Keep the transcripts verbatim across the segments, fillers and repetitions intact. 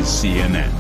C N N.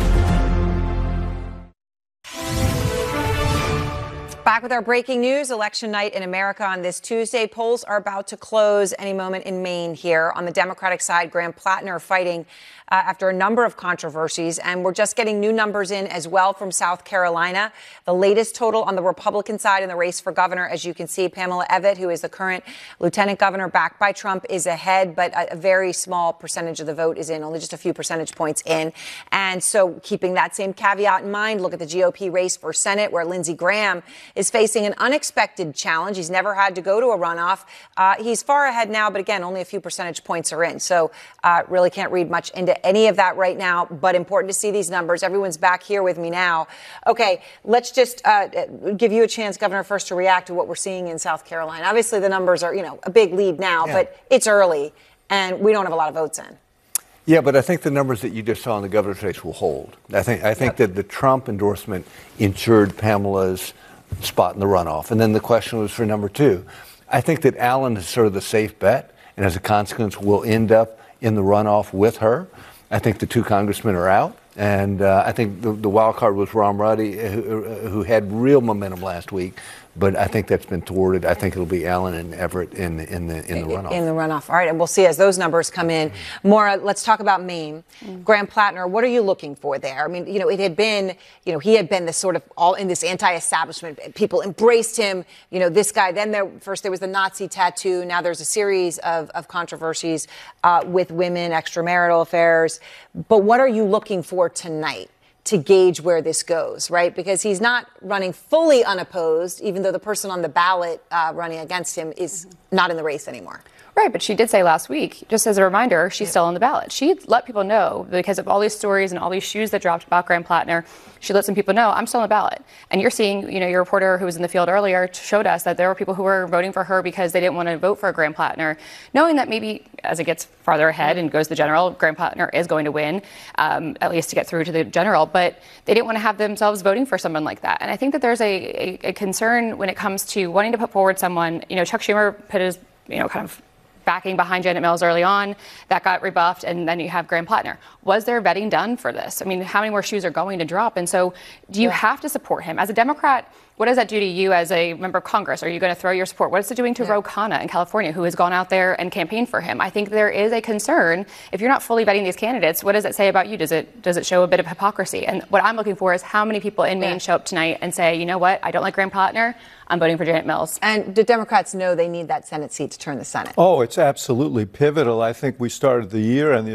Back with our breaking news, election night in America on this Tuesday. Polls are about to close any moment in Maine here. On the Democratic side, Graham Plattner fighting uh, after a number of controversies. And we're just getting new numbers in as well from South Carolina. The latest total on the Republican side in the race for governor, as you can see, Pamela Evette, who is the current lieutenant governor backed by Trump, is ahead, but a, a very small percentage of the vote is in, only just a few percentage points in. And so keeping that same caveat in mind, look at the G O P race for Senate, where Lindsey Graham is facing an unexpected challenge. He's never had to go to a runoff. Uh, he's far ahead now, but again, only a few percentage points are in. So uh, really can't read much into any of that right now, but important to see these numbers. Everyone's back here with me now. Okay, let's just uh, give you a chance, Governor, first to react to what we're seeing in South Carolina. Obviously, the numbers are, you know, a big lead now, yeah. But it's early, and we don't have a lot of votes in. Yeah, but I think the numbers that you just saw in the governor's race will hold. I think I think yep. that the Trump endorsement ensured Pamela's spot in the runoff. And then the question was for number two. I think that Allen is sort of the safe bet, and as a consequence will end up in the runoff with her. I think the two congressmen are out. And uh, I think the, the wild card was Ram Ruddy, who, who had real momentum last week. But I think that's been thwarted. I think it'll be Allen and Everett in the, in the, in the runoff. In the runoff. All right. And we'll see as those numbers come in. Mm-hmm. Maura, let's talk about Maine. Mm-hmm. Graham Plattner, what are you looking for there? I mean, you know, it had been, you know, he had been this sort of all in this anti-establishment. People embraced him. You know, this guy, then there, first there was the Nazi tattoo. Now there's a series of, of controversies uh, with women, extramarital affairs. But what are you looking for tonight to gauge where this goes, right? Because he's not running fully unopposed, even though the person on the ballot uh, running against him is mm-hmm. not in the race anymore. Right, but she did say last week, just as a reminder, she's yeah. still on the ballot. She let people know, because of all these stories and all these shoes that dropped about Graham Plattner, she let some people know, I'm still on the ballot. And you're seeing, you know, your reporter who was in the field earlier showed us that there were people who were voting for her because they didn't want to vote for Graham Plattner, knowing that maybe as it gets farther ahead and goes to the general, Graham Plattner is going to win, um, at least to get through to the general. But they didn't want to have themselves voting for someone like that. And I think that there's a, a, a concern when it comes to wanting to put forward someone, you know, Chuck Schumer put his, you know, kind of backing behind Janet Mills early on. That got rebuffed, and then you have Graham Plattner. Was there vetting done for this? I mean, how many more shoes are going to drop? And so do you yeah. have to support him? As a Democrat, what does that do to you as a member of Congress? Are you going to throw your support? What is it doing to yeah. Ro Khanna in California, who has gone out there and campaigned for him? I think there is a concern. If you're not fully vetting these candidates, what does it say about you? Does it does it show a bit of hypocrisy? And what I'm looking for is how many people in Maine yeah. show up tonight and say, you know what, I don't like Graham Plattner, I'm voting for Janet Mills. And do Democrats know they need that Senate seat to turn the Senate? Oh, it's absolutely pivotal. I think we started the year and the